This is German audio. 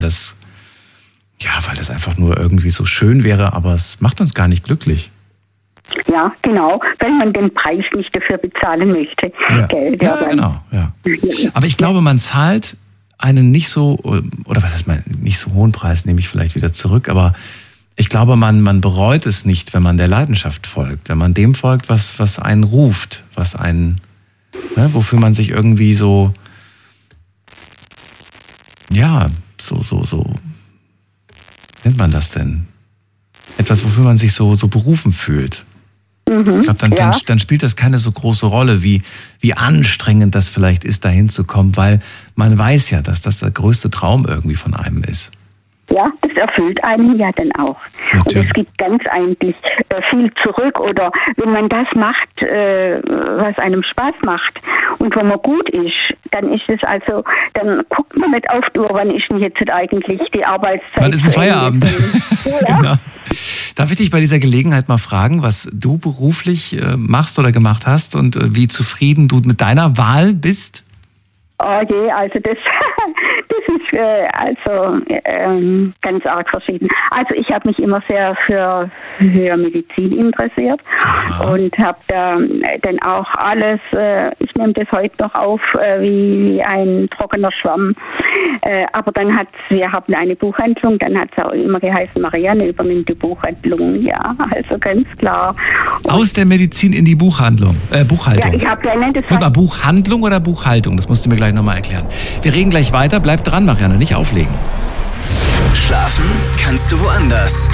das, ja, weil das einfach nur irgendwie so schön wäre, aber es macht uns gar nicht glücklich. Ja, genau, weil man den Preis nicht dafür bezahlen möchte. Ja, Gell? ja genau. Ja. Aber ich glaube, man zahlt einen nicht so, oder was heißt man, nicht so hohen Preis, nehme ich vielleicht wieder zurück, aber ich glaube, man bereut es nicht, wenn man der Leidenschaft folgt, wenn man dem folgt, was einen ruft, was einen, ne, wofür man sich irgendwie so, ja, so, wie nennt man das denn? Etwas, wofür man sich so berufen fühlt. Ich glaube, dann spielt das keine so große Rolle, wie anstrengend das vielleicht ist, dahin zu kommen, weil man weiß ja, dass das der größte Traum irgendwie von einem ist. Ja, das erfüllt einen ja dann auch. Natürlich. Und es gibt ganz eigentlich viel zurück. Oder wenn man das macht, was einem Spaß macht und wo man gut ist, dann ist es also, dann guckt man nicht auf die Uhr, wann ist denn jetzt eigentlich die Arbeitszeit. Wann ist ein Feierabend? Ja. Genau. Darf ich dich bei dieser Gelegenheit mal fragen, was du beruflich machst oder gemacht hast und wie zufrieden du mit deiner Wahl bist? Oh je, also das ist ganz arg verschieden. Also ich habe mich immer sehr für Medizin interessiert. Aha. Und habe da dann auch alles, ich nehme das heute noch auf, wie ein trockener Schwamm. Aber dann wir haben eine Buchhandlung, dann hat es auch immer geheißen, Marianne übernimmt die Buchhandlung. Ja, also ganz klar. Und aus der Medizin in die Buchhandlung, Buchhaltung. Ja, ich habe Buchhandlung oder Buchhaltung? Das musst du mir gleich nochmal erklären. Wir reden gleich weiter. Bleib dran, Marianne, nicht auflegen. Schlafen kannst du woanders.